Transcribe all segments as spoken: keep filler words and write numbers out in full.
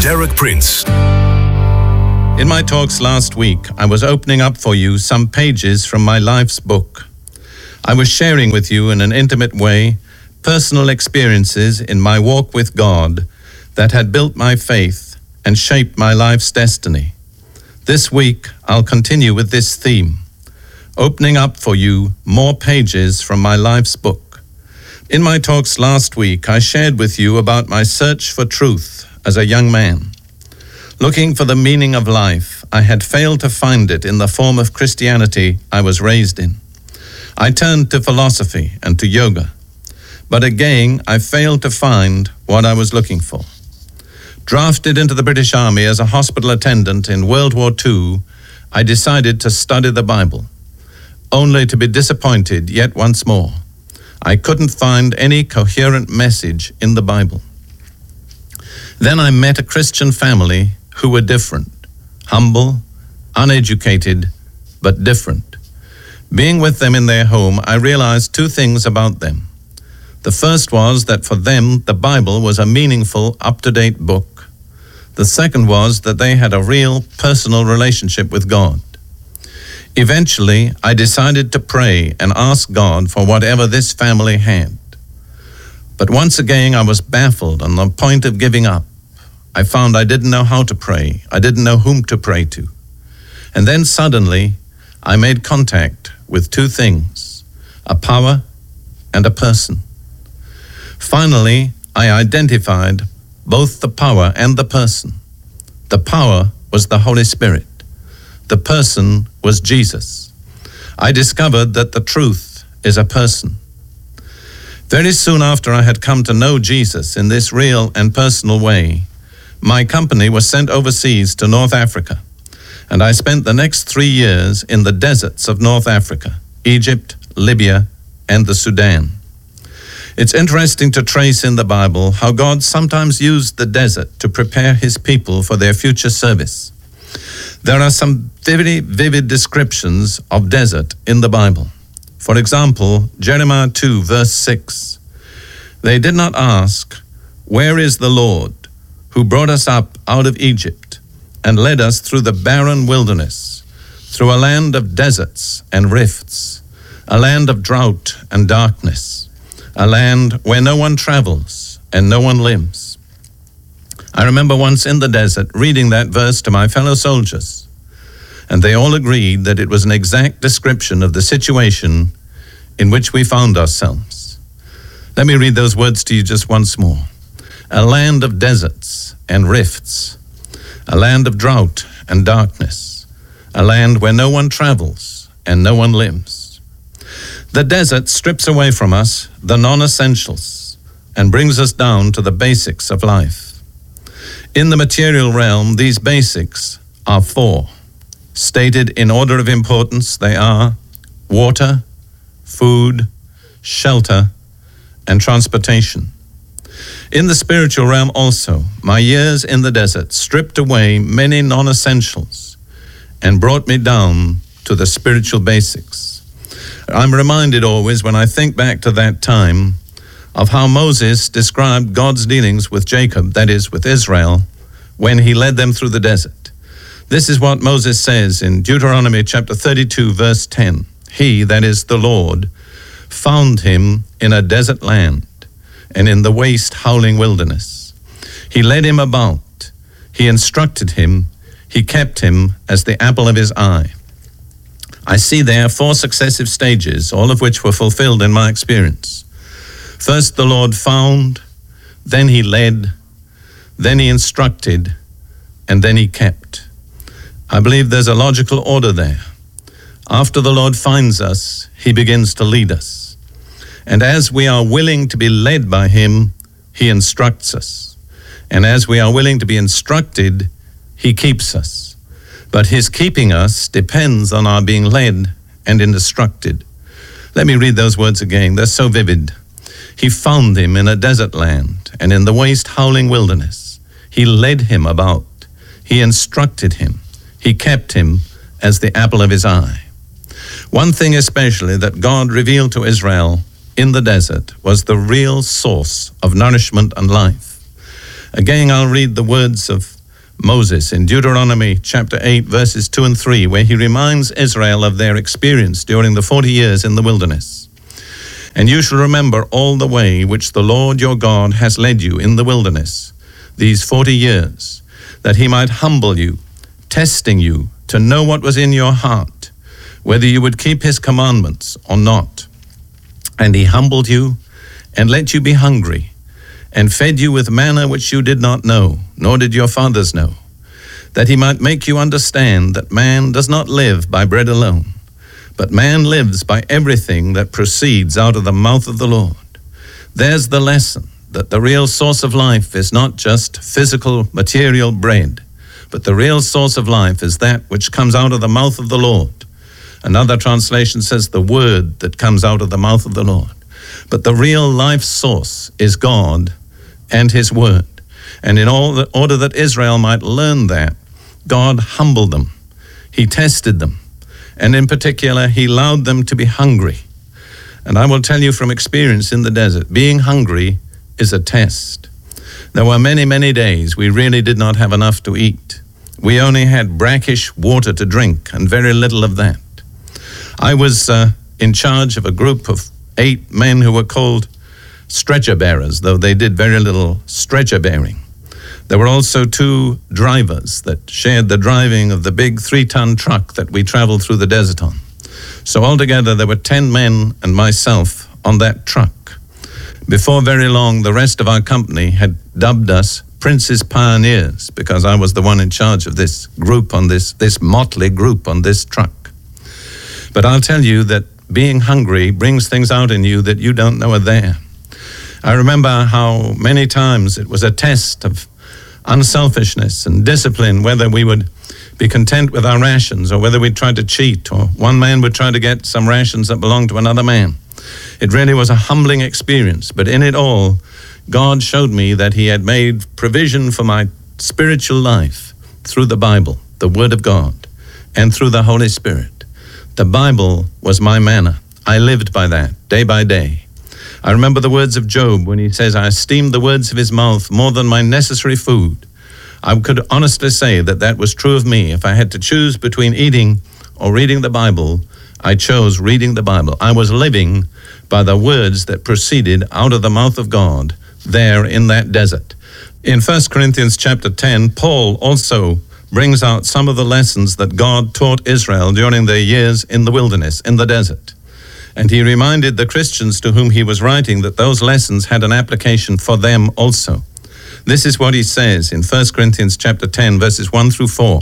Derek Prince. In my talks last week, I was opening up for you some pages from my life's book. I was sharing with you in an intimate way personal experiences in my walk with God that had built my faith and shaped my life's destiny. This week, I'll continue with this theme, opening up for you more pages from my life's book. In my talks last week, I shared with you about my search for truth as a young man. Looking for the meaning of life, I had failed to find it in the form of Christianity I was raised in. I turned to philosophy and to yoga, but again I failed to find what I was looking for. Drafted into the British Army as a hospital attendant in World War Two, I decided to study the Bible, only to be disappointed yet once more. I couldn't find any coherent message in the Bible. Then I met a Christian family who were different, humble, uneducated, but different. Being with them in their home, I realized two things about them. The first was that for them, the Bible was a meaningful, up-to-date book. The second was that they had a real, personal relationship with God. Eventually, I decided to pray and ask God for whatever this family had. But once again, I was baffled on the point of giving up. I found I didn't know how to pray. I didn't know whom to pray to. And then suddenly, I made contact with two things, a power and a person. Finally, I identified both the power and the person. The power was the Holy Spirit. The person was Jesus. I discovered that the truth is a person. Very soon after I had come to know Jesus in this real and personal way, my company was sent overseas to North Africa, and I spent the next three years in the deserts of North Africa, Egypt, Libya, and the Sudan. It's interesting to trace in the Bible how God sometimes used the desert to prepare his people for their future service. There are some very vivid descriptions of desert in the Bible. For example, Jeremiah two, verse six. They did not ask, "Where is the Lord, who brought us up out of Egypt and led us through the barren wilderness, through a land of deserts and rifts, a land of drought and darkness, a land where no one travels and no one lives." I remember once in the desert reading that verse to my fellow soldiers, and they all agreed that it was an exact description of the situation in which we found ourselves. Let me read those words to you just once more. A land of deserts and rifts, a land of drought and darkness, a land where no one travels and no one lives. The desert strips away from us the non-essentials and brings us down to the basics of life. In the material realm, these basics are four. Stated in order of importance, they are water, food, shelter, and transportation. In the spiritual realm also, my years in the desert stripped away many non-essentials and brought me down to the spiritual basics. I'm reminded always when I think back to that time of how Moses described God's dealings with Jacob, that is, with Israel, when he led them through the desert. This is what Moses says in Deuteronomy chapter thirty-two, verse ten. He, that is the Lord, found him in a desert land and in the waste howling wilderness. He led him about, he instructed him, he kept him as the apple of his eye. I see there four successive stages, all of which were fulfilled in my experience. First the Lord found, then he led, then he instructed, and then he kept. I believe there's a logical order there. After the Lord finds us, he begins to lead us. And as we are willing to be led by him, he instructs us. And as we are willing to be instructed, he keeps us. But his keeping us depends on our being led and instructed. Let me read those words again. They're so vivid. He found him in a desert land and in the waste howling wilderness. He led him about. He instructed him. He kept him as the apple of his eye. One thing especially that God revealed to Israel in the desert was the real source of nourishment and life. Again, I'll read the words of Moses in Deuteronomy chapter eight, verses two and three, where he reminds Israel of their experience during the forty years in the wilderness. And you shall remember all the way which the Lord your God has led you in the wilderness, these forty years, that he might humble you, testing you to know what was in your heart, whether you would keep his commandments or not. And he humbled you and let you be hungry, and fed you with manna which you did not know, nor did your fathers know, that he might make you understand that man does not live by bread alone, but man lives by everything that proceeds out of the mouth of the Lord. There's the lesson, that the real source of life is not just physical, material bread, but the real source of life is that which comes out of the mouth of the Lord. Another translation says the word that comes out of the mouth of the Lord. But the real life source is God and his word. And in all the order that Israel might learn that, God humbled them. He tested them. And in particular, he allowed them to be hungry. And I will tell you from experience in the desert, being hungry is a test. There were many, many days we really did not have enough to eat. We only had brackish water to drink, and very little of that. I was uh, in charge of a group of eight men who were called stretcher bearers, though they did very little stretcher bearing. There were also two drivers that shared the driving of the big three-ton truck that we traveled through the desert on. So altogether there were ten men and myself on that truck. Before very long, the rest of our company had dubbed us Prince's Pioneers, because I was the one in charge of this group on this, this motley group on this truck. But I'll tell you that being hungry brings things out in you that you don't know are there. I remember how many times it was a test of unselfishness and discipline, whether we would be content with our rations or whether we'd try to cheat, or one man would try to get some rations that belonged to another man. It really was a humbling experience, but in it all, God showed me that he had made provision for my spiritual life through the Bible, the Word of God, and through the Holy Spirit. The Bible was my manna. I lived by that day by day. I remember the words of Job when he says, I esteemed the words of his mouth more than my necessary food. I could honestly say that that was true of me. If I had to choose between eating or reading the Bible, I chose reading the Bible. I was living by the words that proceeded out of the mouth of God there in that desert. In First Corinthians chapter ten, Paul also brings out some of the lessons that God taught Israel during their years in the wilderness, in the desert. And he reminded the Christians to whom he was writing that those lessons had an application for them also. This is what he says in First Corinthians chapter ten, verses one through four.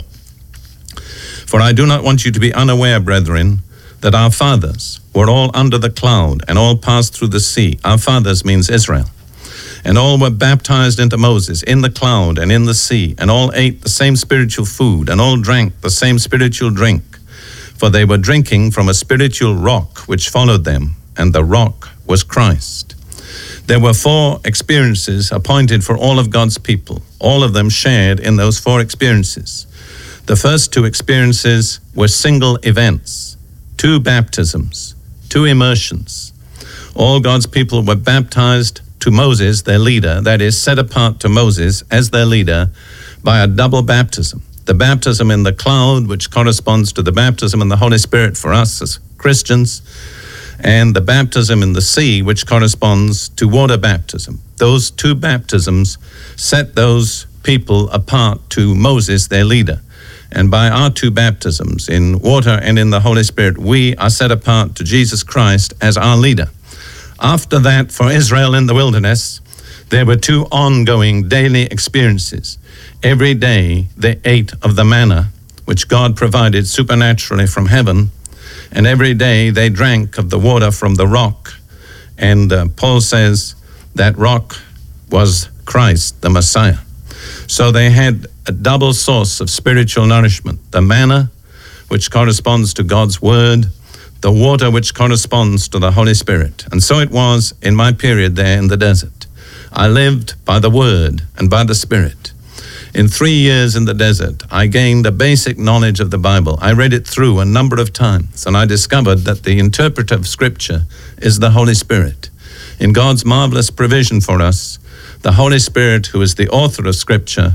For I do not want you to be unaware, brethren, that our fathers were all under the cloud and all passed through the sea. Our fathers means Israel. And all were baptized into Moses in the cloud and in the sea, and all ate the same spiritual food, and all drank the same spiritual drink. For they were drinking from a spiritual rock which followed them, and the rock was Christ. There were four experiences appointed for all of God's people. All of them shared in those four experiences. The first two experiences were single events, two baptisms, two immersions. All God's people were baptized to Moses, their leader, that is, set apart to Moses as their leader by a double baptism. The baptism in the cloud, which corresponds to the baptism in the Holy Spirit for us as Christians, and the baptism in the sea, which corresponds to water baptism. Those two baptisms set those people apart to Moses, their leader. And by our two baptisms, in water and in the Holy Spirit, we are set apart to Jesus Christ as our leader. After that, for Israel in the wilderness, there were two ongoing daily experiences. Every day they ate of the manna, which God provided supernaturally from heaven, and every day they drank of the water from the rock. And uh, Paul says that rock was Christ, the Messiah. So they had a double source of spiritual nourishment, the manna, which corresponds to God's word, the water which corresponds to the Holy Spirit. And so it was in my period there in the desert. I lived by the word and by the Spirit. In three years in the desert, I gained a basic knowledge of the Bible. I read it through a number of times, and I discovered that the interpreter of Scripture is the Holy Spirit. In God's marvelous provision for us, the Holy Spirit, who is the author of Scripture,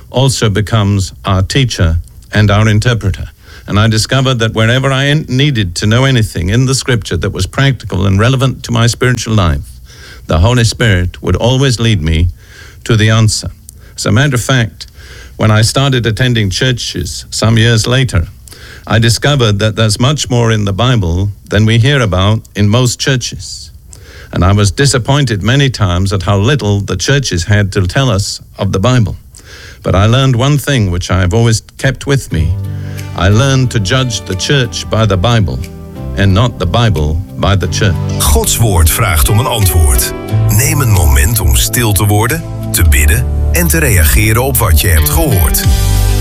also becomes our teacher and our interpreter. And I discovered that wherever I needed to know anything in the scripture that was practical and relevant to my spiritual life, the Holy Spirit would always lead me to the answer. As a matter of fact, when I started attending churches some years later, I discovered that there's much more in the Bible than we hear about in most churches. And I was disappointed many times at how little the churches had to tell us of the Bible. But I learned one thing which I've always kept with me. I learned to judge the church by the Bible and not the Bible by the church. Gods woord vraagt om een antwoord. Neem een moment om stil te worden, te bidden en te reageren op wat je hebt gehoord.